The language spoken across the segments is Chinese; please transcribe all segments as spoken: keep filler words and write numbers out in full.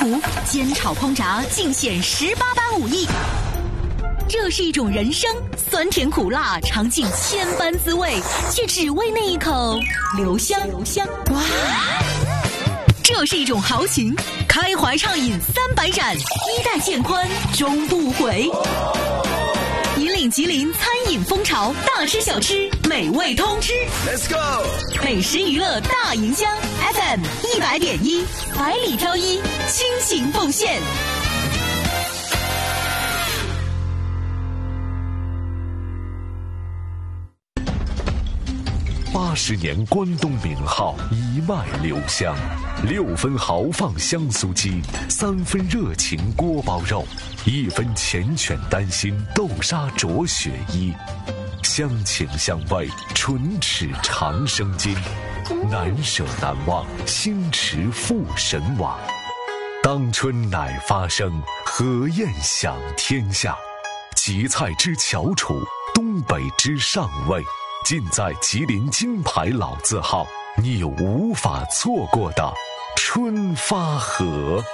湖，煎炒烹炸尽显十八般武艺。这是一种人生，酸甜苦辣尝尽千般滋味，却只为那一口留香。留香，哇！这是一种豪情，开怀畅饮三百盏，衣带渐宽终不悔。引领吉林餐饮风潮，大吃小吃美味通吃。 Let's go！ 美食娱乐大营销 F M 一百点一，百里挑一，倾情奉献。 八十年关东名号一脉留香，六分豪放香酥鸡，三分热情锅包肉，一分缱绻丹心豆沙着雪衣，乡情乡味，唇齿长生津，难舍难忘，心驰赴神往。当春乃发生，何宴享天下。吉菜之翘楚，东北之上味，尽在吉林金牌老字号，你有无法错过的春发河。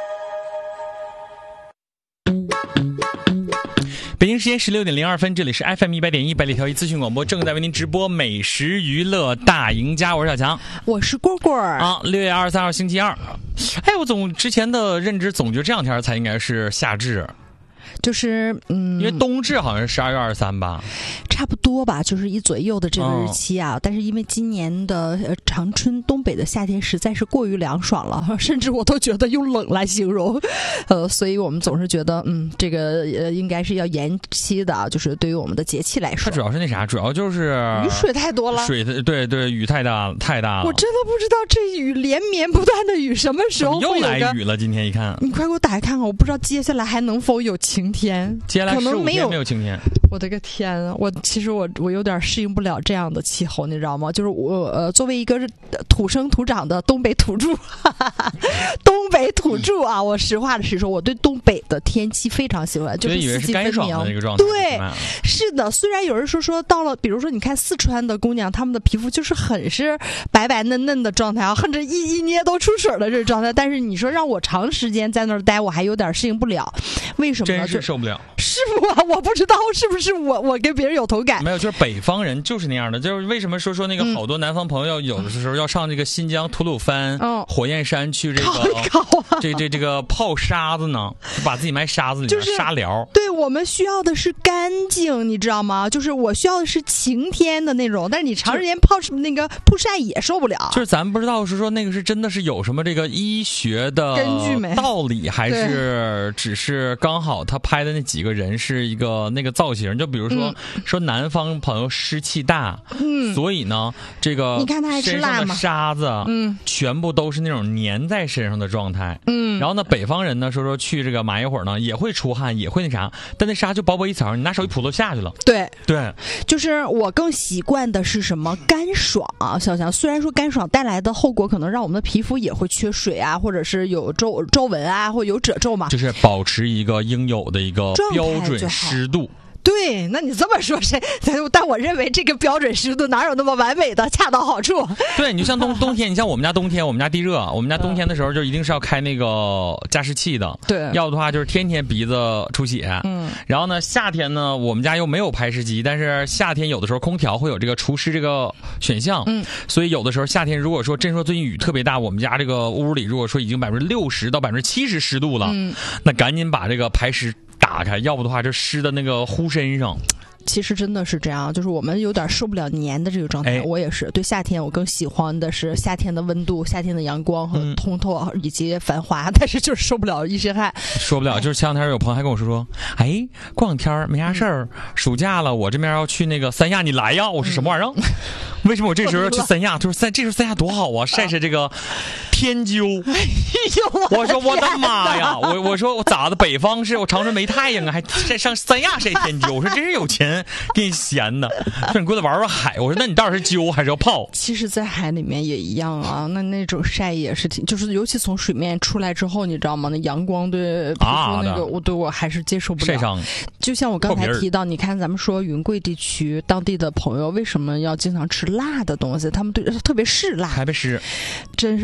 北京时间十六点零二分，这里是 F M 一百点一百里挑一资讯广播，正在为您直播美食娱乐大赢家，我是小强， 我是蝈蝈啊。 六月二十三号星期二，哎，我总之前的认知总觉得这两天才应该是夏至。 就是嗯， 因为冬至好像是十二月二十三吧， 差不多吧，就是一左右的这个日期啊。哦、但是因为今年的呃长春东北的夏天实在是过于凉爽了，甚至我都觉得用冷来形容，呃，所以我们总是觉得嗯，这个呃应该是要延期的啊。就是对于我们的节气来说， 它主要是那啥，主要就是雨水太多了， 水对对雨太大太大了。 我真的不知道这雨连绵不断的雨什么时候会有又来雨了。今天一看， 你快给我打开看看，我不知道接下来还能否有晴天。 接下来可能没有没有晴天。 我的个天啊！我其实我我有点适应不了这样的气候，你知道吗？就是我呃，作为一个土生土长的东北土著，哈哈哈，东北土著啊，我实话的实说，我对东北的天气非常喜欢，就是四季分明。 那个状态对，是的。虽然有人说说到了，比如说你看四川的姑娘，她们的皮肤就是很是白白嫩嫩的状态啊，恨着一一捏都出水的这个状态，但是你说让我长时间在那儿待，我还有点适应不了。为什么呢？ 真是受不了。 是我我不知道是不是我我跟别人有同感。 没有，就是北方人就是那样的。就是为什么说说那个好多南方朋友有的时候要上这个新疆吐鲁番、嗯、火焰山去这个啊、 这这这个泡沙子呢，把自己埋沙子里面、就是、沙疗。 对，我们需要的是干净，你知道吗？就是我需要的是晴天的那种，但是你长时间泡那个曝晒也受不了。 就是咱不知道是说那个是真的是有什么这个医学的根据没道理，还是只是刚好他拍的那几个人是一个那个造型。就比如说、嗯、说南方朋友湿气大，嗯，所以呢这个你看他还吃辣吗？ 身上的沙子嗯全部都是那种粘在身上的状态，嗯，然后呢北方人呢说说去这个埋一会儿呢也会出汗，也会那啥，但那沙就薄薄一层，你拿手一扑都下去了。 对对， 就是我更习惯的是什么干爽啊，小强。虽然说干爽带来的后果可能让我们的皮肤也会缺水啊，或者是有皱皱纹啊，或有褶皱嘛， 就是保持一个应有的一个标准湿度。 对，那你这么说谁？但我认为这个标准湿度哪有那么完美的恰到好处？ 对，你就像冬冬天，你像我们家冬天，我们家地热，我们家冬天的时候就一定是要开那个加湿器的。 对， 要的话就是天天鼻子出血。嗯，然后呢，夏天呢，我们家又没有排湿机，但是夏天有的时候空调会有这个除湿这个选项。嗯，所以有的时候夏天如果说真说最近雨特别大，我们家这个屋里如果说已经百分之六十到百分之七十湿度了，嗯，那赶紧把这个排湿打开，要不的话就湿的那个呼身上。 其实真的是这样，就是我们有点受不了黏的这个状态。哎、我也是对夏天，我更喜欢的是夏天的温度、夏天的阳光和通透以及繁华，嗯、但是就是受不了一身汗。 受不了，就是前两天有朋友还跟我说说，哎，过两天没啥事儿，嗯、暑假了，我这边要去那个三亚，你来呀？我说什么玩意儿？嗯、为什么我这时候要去三亚？就是三这时候三亚多好啊，晒晒这个天灸。哎呦，我说我的妈呀！我我说我咋的？北方是我长春没太阳啊，还晒上三亚晒天灸。我说真是有钱。给你闲的，说你过来玩玩海。我说那你到底是灸还是要泡？ 其实，在海里面也一样啊。那那种晒也是挺，就是尤其从水面出来之后，你知道吗？那阳光对皮肤那个，我、啊、对我还是接受不了。 晒伤。 就像我刚才提到，你看咱们说云贵地区当地的朋友为什么要经常吃辣的东西？他们对特别是辣， 排排湿， 真是排湿。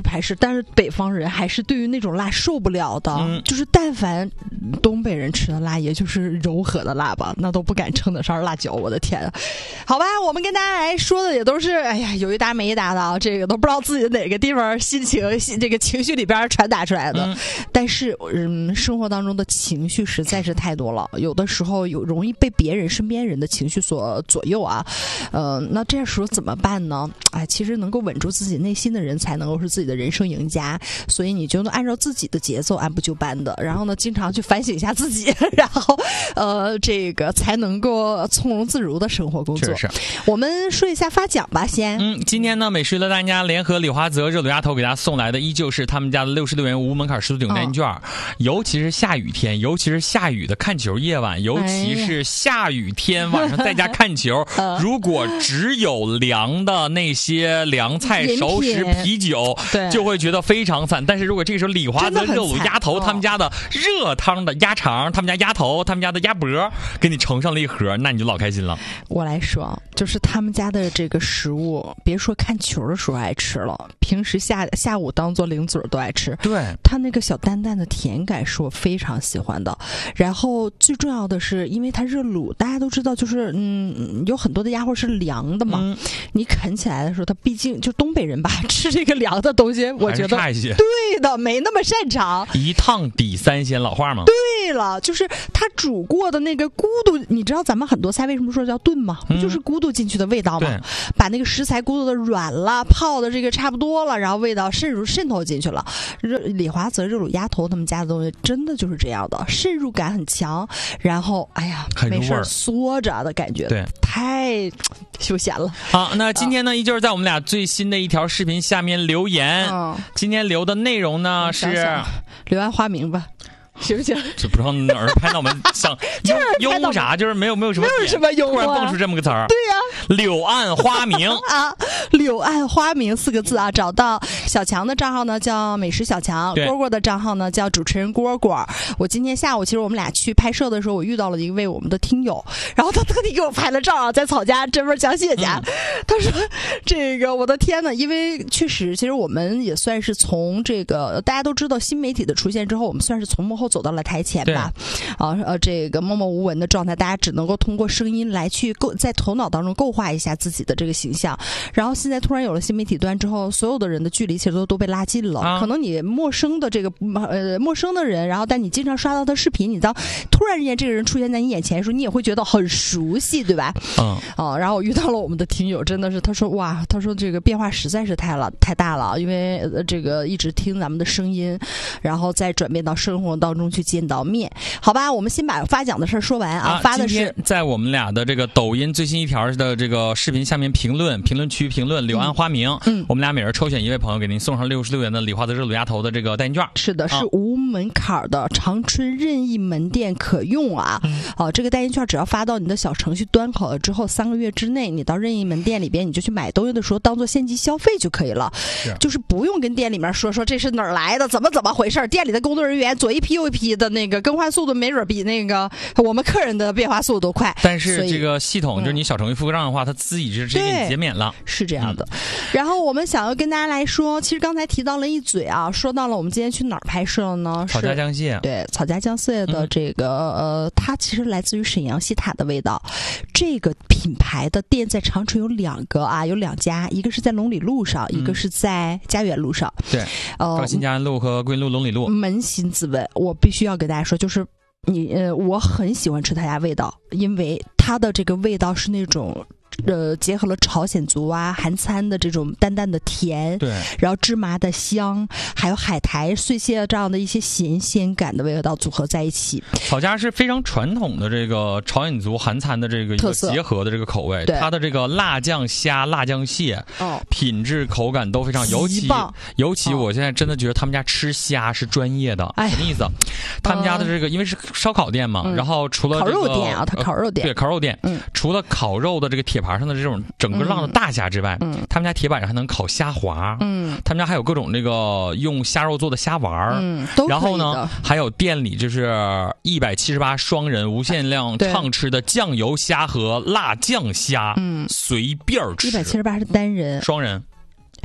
但是北方人还是对于那种辣受不了的，嗯、就是但凡东北人吃的辣，也就是柔和的辣吧，那都不敢称得上辣椒。我的天啊！好吧，我们跟大家来说的也都是，哎呀，有一搭没一搭的啊，这个都不知道自己哪个地方心情、这个情绪里边传达出来的。嗯、但是，嗯，生活当中的情绪实在是太多了，有的时候有容易被别人、身边人的情绪所左右啊。呃，那这时候怎么办呢？哎，其实能够稳住自己内心的人，才能够是自己的人生赢家。所以你就能按照自己的节奏按部就班的，然后呢，经常去反省一下自己，然后呃，这个才能够从容自如的生活工作。 是是， 我们说一下发奖吧，先。 嗯，今天呢，美食乐大家联合李华泽热卤鸭头给大家送来的，依旧是他们家的六十六元无门槛十足顶代金券、哦。尤其是下雨天，尤其是下雨的看球夜晚，尤其是下雨天晚上在家看球，哎、如果只有凉的那些凉菜、熟食、啤酒，就会觉得非常惨。但是如果这个时候李华泽热卤鸭头，他们家的热汤的鸭肠，他们家鸭头，他们家的鸭脖，给你盛上了一盒，那你就老开心了。 我来说，就是他们家的这个食物，别说看球的时候爱吃了，平时下下午当做零嘴都爱吃。 对， 它那个小淡淡的甜感是我非常喜欢的。然后最重要的是，因为它热卤，大家都知道，就是嗯，有很多的鸭货是凉的嘛，嗯、你啃起来的时候，它毕竟就东北人吧，吃这个凉的东西，我觉得差一些。 对的，没那么擅长。 一烫抵三鲜，老话吗？ 对了，就是它煮过的那个咕嘟，你知道咱们很多菜为什么说叫炖吗？不就是咕嘟进去的味道吗？把那个食材咕嘟的软了，泡的这个差不多了，然后味道渗入渗透进去了。热李华泽热卤鸭头他们家的东西真的就是这样的，渗入感很强，然后哎呀，没事缩着的感觉， 对， 太休闲了。 好，那今天呢，依旧是在我们俩最新的一条视频下面留言。嗯、今天留的内容呢是柳暗花明吧。行不行？ 就不知道哪儿拍到我们想幽幽啥，就是没有没有什么， 没有什么幽默， 突然蹦出这么个词儿。 对呀、 啊，柳暗花明啊，柳暗花明四个字啊，找到小强的账号呢叫美食小强，蝈蝈的账号呢叫主持人蝈蝈。我今天下午其实我们俩去拍摄的时候，我遇到了一位我们的听友，然后他特地给我拍了照啊，在草家这边讲谢家、嗯，他说这个我的天呐，因为确实，其实我们也算是从这个大家都知道新媒体的出现之后，我们算是从幕后走到了台前吧，啊呃，这个默默无闻的状态，大家只能够通过声音来去构在头脑当中构画一下自己的这个形象。然后现在突然有了新媒体端之后，所有的人的距离其实都都被拉近了。啊、可能你陌生的这个呃陌生的人，然后但你经常刷到他视频，你当突然之间这个人出现在你眼前的时候，你也会觉得很熟悉，对吧？嗯啊，然后我遇到了我们的听友，真的是他说哇，他说这个变化实在是太了太大了，因为、呃、这个一直听咱们的声音，然后再转变到生活当中去见到面，好吧？我们先把发奖的事说完啊。 啊发的是在我们俩的这个抖音最新一条的这个视频下面评论，评论区评论柳暗花明。嗯，我们俩每人抽选一位朋友，给您送上六十六元的李华泽热卤鸭头的这个代金券。 是的，是无门槛的长春任意门店可用啊。嗯、啊，这个代金券只要发到你的小程序端口了之后，三个月之内，你到任意门店里边，你就去买东西的时候当做现金消费就可以了。是，就是不用跟店里面说说这是哪儿来的，怎么怎么回事。店里的工作人员左一批右一批的那个更换速度没准比那个我们客人的变化速度都快。 但是这个系统就是你小程序付个账的话，它自己就直接给你减免了， 是这样的。嗯、然后我们想要跟大家来说，其实刚才提到了一嘴啊，说到了我们今天去哪儿拍摄了呢？ 草家酱蟹。 对，草家酱蟹的这个、嗯、呃，它其实来自于沈阳西塔的味道。这个品牌的店在长春有两个啊，有两家，一个是在龙里路上，一个是在家园路上。 对，呃，高新家园路和桂林路、龙里路。 扪心自问，我必须要给大家说，就是你呃，我很喜欢吃他家味道，因为它的这个味道是那种。呃，结合了朝鲜族啊、韩餐的这种淡淡的甜， 对， 然后芝麻的香，还有海苔碎屑这样的一些咸鲜感的味道组合在一起。 草家是非常传统的这个朝鲜族韩餐的这个一个结合的这个口味，它的这个辣酱虾、辣酱蟹，哦，品质口感都非常，尤其尤其我现在真的觉得他们家吃虾是专业的，哎，什么意思？他们家的这个、呃、因为是烧烤店嘛，嗯、然后除了、这个、 烤肉店啊，它烤肉店、 呃、对烤肉店，嗯，除了烤肉的这个铁盘上的这种整个浪的大虾之外，嗯，他们家铁板上还能烤虾滑，嗯，他们家还有各种那个用虾肉做的虾丸，嗯，然后呢，还有店里就是一百七十八双人无限量畅吃的酱油虾和辣酱虾，嗯，随便吃。 一百七十八是单人， 双人。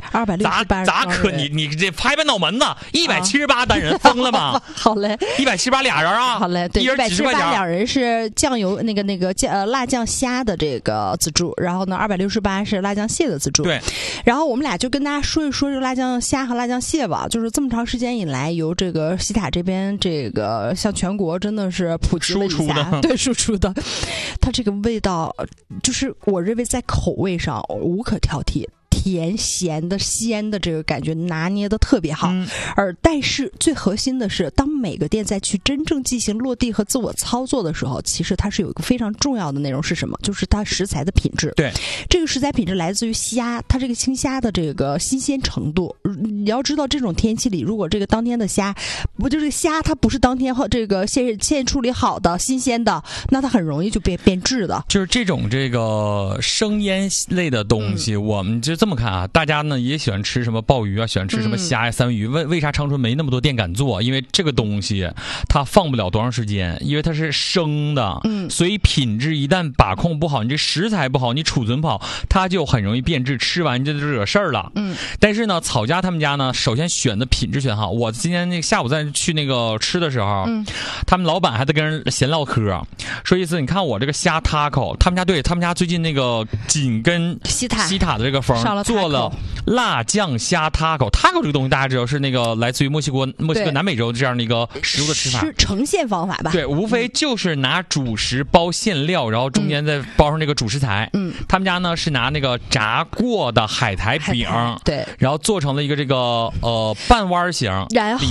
二百六十八， 咋咋可你你这拍拍脑门子，一百七十八单人疯了吗？ 好嘞， 一百七十八俩人啊， 好嘞，对， 一人一百七十八几十块钱。 两人是酱油那个那个酱呃辣酱虾的这个自助，然后呢二百六十八是辣酱蟹的自助。 对， 然后我们俩就跟大家说一说这个辣酱虾和辣酱蟹吧，就是这么长时间以来，由这个西塔这边这个向全国真的是普及了一输出下， 的对，输出的，它这个味道就是我认为在口味上无可挑剔。甜咸的鲜的这个感觉拿捏的特别好， 嗯、 而但是最核心的是，当每个店在去真正进行落地和自我操作的时候，其实它是有一个非常重要的内容是什么？就是它食材的品质。 对， 这个食材品质来自于虾，它这个青虾的这个新鲜程度。你要知道，这种天气里，如果这个当天的虾，不就是虾它不是当天后这个现现处理好的新鲜的，那它很容易就变变质的。 就是这种这个生腌类的东西，嗯、我们就这么看啊，大家呢也喜欢吃什么鲍鱼啊，喜欢吃什么虾呀、三文鱼。为为啥长春没那么多店敢做？因为这个东西它放不了多长时间，因为它是生的， 嗯， 所以品质一旦把控不好，你这食材不好，你储存不好，它就很容易变质，吃完这就惹事儿了。 嗯， 但是呢，草家他们家呢，首先选的品质选好。我今天那个下午在去那个吃的时候，嗯，他们老板还在跟人闲唠嗑，说意思你看我这个虾 taco， 他们家对他们家最近那个紧跟西塔西塔的这个风做了辣酱虾 taco taco 这个东西大家知道是那个来自于墨西哥墨西哥南美洲这样的一个食物的吃法， 是呈现方法吧？ 对，无非就是拿主食包馅料，然后中间再包上那个主食材。 嗯， 他们家呢是拿那个炸过的海苔饼， 对， 然后做成了一个这个呃半弯形， 然后